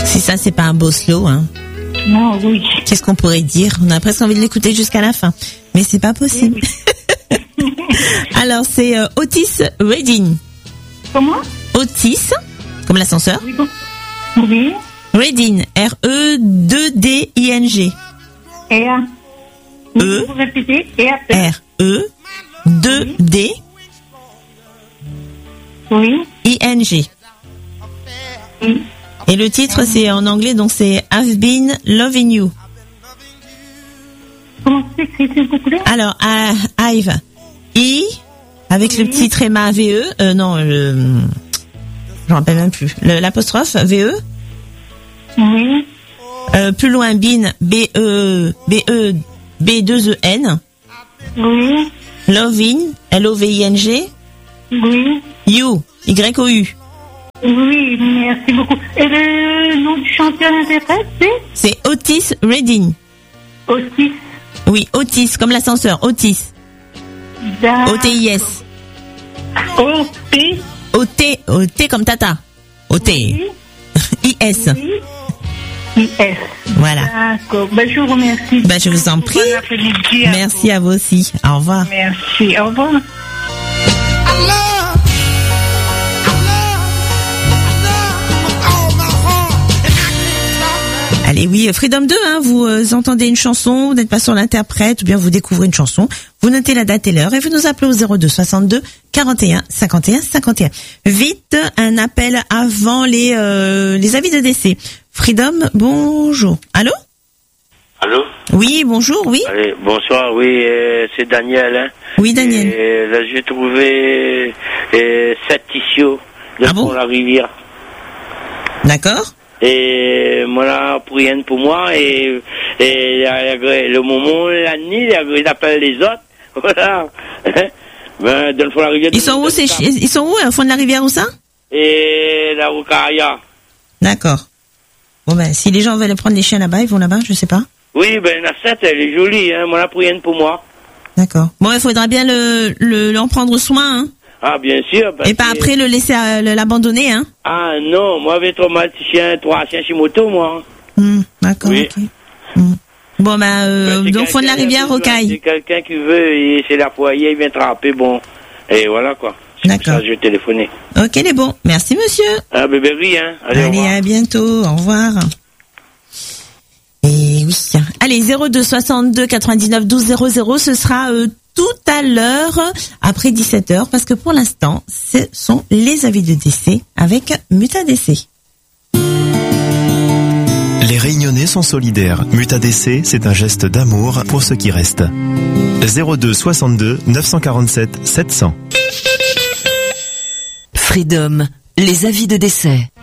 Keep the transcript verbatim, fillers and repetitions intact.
Si ça, c'est pas un beau slow, hein. Non, oui. Qu'est-ce qu'on pourrait dire? On a presque envie de l'écouter jusqu'à la fin. Mais c'est pas possible. Oui. Alors, c'est euh, Otis Redding. Comment? Otis, comme l'ascenseur. Oui. Oui. Redding, R E deux D I N G. R. E. Vous répétez? R E deux D Oui. I N G. Oui. Et le titre, c'est en anglais, donc c'est I've Been Loving You. Comment c'est écrit, s'il vous plaît? Alors, uh, I've, I, avec oui. le petit tréma V E, euh, non, le, je me rappelle même plus, le, l'apostrophe V E. Oui. Euh, plus loin, Bin, B E, B E, B deux E N. Oui. Loving, L O V I N G. Oui. You, Y O U. Oui, merci beaucoup. Et le nom du chanteur interprète, c'est? C'est Otis Redding. Otis. Oui, Otis, comme l'ascenseur, Otis. O T I S. O T. O T, O T comme tata. O T. Oui. I S. Oui. I S. Voilà. D'accord. Ben, je vous remercie. Ben, je vous en prie. Bon après-midi à Merci vous. à vous aussi. Au revoir. Merci. Au revoir. Allez, oui, Freedom deux, hein, vous euh, entendez une chanson, vous n'êtes pas sur l'interprète, ou bien vous découvrez une chanson, vous notez la date et l'heure, et vous nous appelez au zéro deux soixante-deux quarante et un cinquante et un cinquante et un. Vite, un appel avant les euh, les avis de décès. Freedom, bonjour. Allô? Allô? Oui, bonjour, oui. Allez, bonsoir, oui, euh, c'est Daniel. Hein. Oui, Daniel. Et, là, j'ai trouvé euh, sept tissus de ah bon la rivière. D'accord. Et voilà, pour rien pour moi, et, et le moment, la nuit, ils appellent les autres, voilà. Ben, dans le fond de la rivière. Ils sont où, ces chi- ils sont où, au fond de la rivière, où ça? Et la Rocaria. D'accord. Bon ben, si les gens veulent prendre les chiens là-bas, ils vont là-bas, je sais pas. Oui, ben, la sept, elle est jolie, hein, voilà, pour rien pour moi. D'accord. Bon, il faudra bien le, le, l'en prendre soin, hein. Ah, bien sûr. Et pas après le laisser, euh, le, l'abandonner, hein. Ah, non, moi, j'avais trois mal chiens, trois chiens chez moto, moi. Mmh, d'accord, oui. ok. Mmh. Bon, ben, euh, ben, donc, fond de la rivière, Rocaille. C'est quelqu'un qui veut, et c'est la foyer, il vient trapper, bon. Et voilà, quoi. C'est d'accord. pour ça que je vais téléphoner. Ok, les bons. Merci, monsieur. Ah, bébé, oui, hein. Allez, Allez, à bientôt. Au revoir. Et oui. Allez, zéro deux soixante-deux quatre-vingt-dix-neuf douze zéro zéro, ce sera euh, tout à l'heure, après dix-sept heures, parce que pour l'instant, ce sont les avis de décès avec Mutadécès. Les Réunionnais sont solidaires. Mutadécès, c'est un geste d'amour pour ceux qui restent. zéro deux soixante-deux neuf cent quarante-sept sept cents. Freedom, les avis de décès.